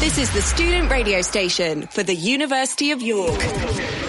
This is the student radio station for the University of York.